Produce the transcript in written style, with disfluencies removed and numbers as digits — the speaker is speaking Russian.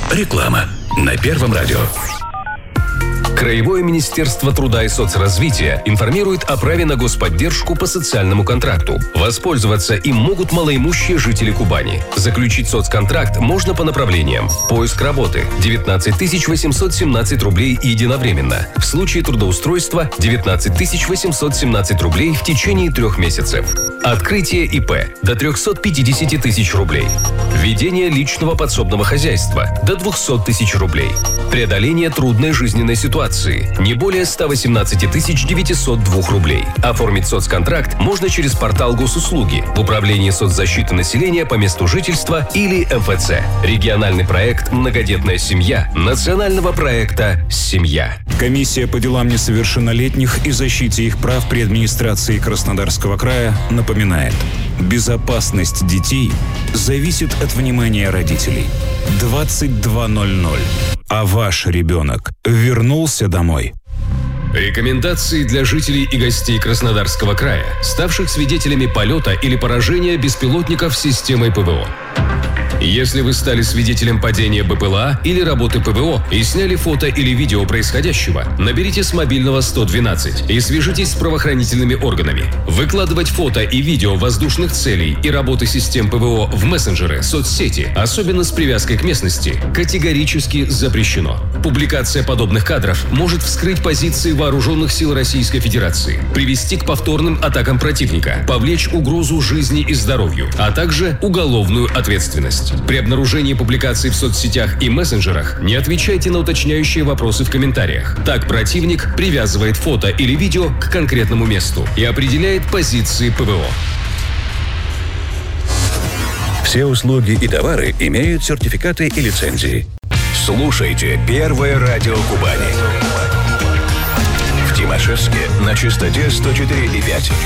Реклама на Первом радио. Краевое министерство труда и соцразвития информирует о праве на господдержку по социальному контракту. Воспользоваться им могут малоимущие жители Кубани. Заключить соцконтракт можно по направлениям: поиск работы – 19 817 рублей единовременно. В случае трудоустройства – 19 817 рублей в течение 3 месяцев. Открытие ИП – до 350 тысяч рублей. Ведение личного подсобного хозяйства – до 200 тысяч рублей. Преодоление трудной жизненной ситуации – не более 118 902 рублей. Оформить соцконтракт можно через портал Госуслуги в Управлении соцзащиты населения по месту жительства или МФЦ. Региональный проект «Многодетная семья» национального проекта «Семья». Комиссия по делам несовершеннолетних и защите их прав при администрации Краснодарского края напоминает: безопасность детей зависит от внимания родителей. 22:00. А ваш ребенок вернулся домой? Рекомендации для жителей и гостей Краснодарского края, ставших свидетелями полета или поражения беспилотников системой ПВО. Если вы стали свидетелем падения БПЛА или работы ПВО и сняли фото или видео происходящего, наберите с мобильного 112 и свяжитесь с правоохранительными органами. Выкладывать фото и видео воздушных целей и работы систем ПВО в мессенджеры, соцсети, особенно с привязкой к местности, категорически запрещено. Публикация подобных кадров может вскрыть позиции вооруженных сил Российской Федерации, привести к повторным атакам противника, повлечь угрозу жизни и здоровью, а также уголовную ответственность. При обнаружении публикаций в соцсетях и мессенджерах не отвечайте на уточняющие вопросы в комментариях. Так противник привязывает фото или видео к конкретному месту и определяет позиции ПВО. Все услуги и товары имеют сертификаты и лицензии. Слушайте Первое радио Кубани. В Тимашевске на частоте 104,5.